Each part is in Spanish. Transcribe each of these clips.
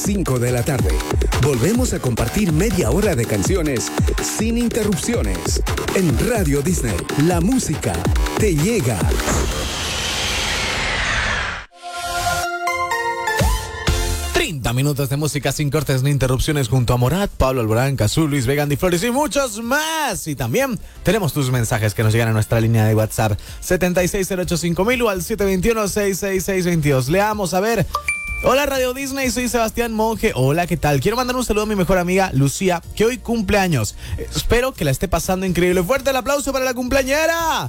5 de la tarde. Volvemos a compartir media hora de canciones sin interrupciones. En Radio Disney, la música te llega. Minutos de música sin cortes ni interrupciones junto a Morat, Pablo Alborán, Cazú, Luis Vega, Andy Flores y muchos más. Y también tenemos tus mensajes que nos llegan a nuestra línea de WhatsApp 76085000 o al 721-66622. Leamos, a ver. Hola Radio Disney, soy Sebastián Monge. Hola, ¿qué tal? Quiero mandar un saludo a mi mejor amiga Lucía, que hoy cumple años. Espero que la esté pasando increíble. Fuerte el aplauso para la cumpleañera.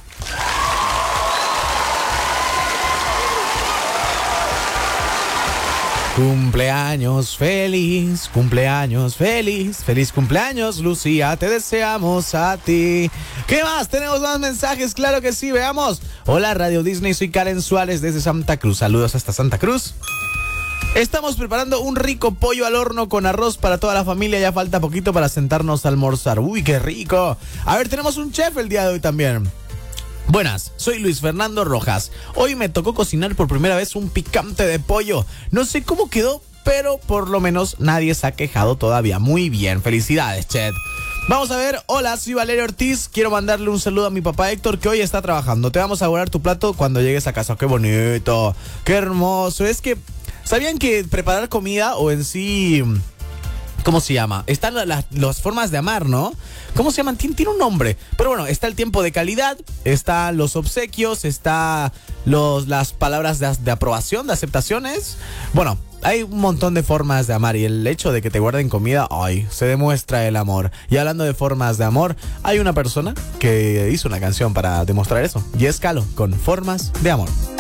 Cumpleaños feliz, feliz cumpleaños, Lucía, te deseamos a ti. ¿Qué más? ¿Tenemos más mensajes? Claro que sí, veamos. Hola Radio Disney, soy Karen Suárez desde Santa Cruz. Saludos hasta Santa Cruz. Estamos preparando un rico pollo al horno con arroz para toda la familia. Ya falta poquito para sentarnos a almorzar. Uy, qué rico. A ver, tenemos un chef el día de hoy también. Buenas, soy Luis Fernando Rojas. Hoy me tocó cocinar por primera vez un picante de pollo. No sé cómo quedó, pero por lo menos nadie se ha quejado todavía. Muy bien, felicidades, Chet. Vamos a ver, hola, soy Valeria Ortiz. Quiero mandarle un saludo a mi papá Héctor, que hoy está trabajando. Te vamos a guardar tu plato cuando llegues a casa. ¡Qué bonito! ¡Qué hermoso! Es que, ¿sabían que preparar comida o en sí... ¿Cómo se llama? Están las formas de amar, ¿no? ¿Cómo se llaman? Tiene un nombre. Pero bueno, está el tiempo de calidad, están los obsequios, está las palabras de aprobación, de aceptaciones. Bueno, hay un montón de formas de amar y el hecho de que te guarden comida, ay, se demuestra el amor. Y hablando de formas de amor, hay una persona que hizo una canción para demostrar eso. Y es Calo, con Formas de Amor.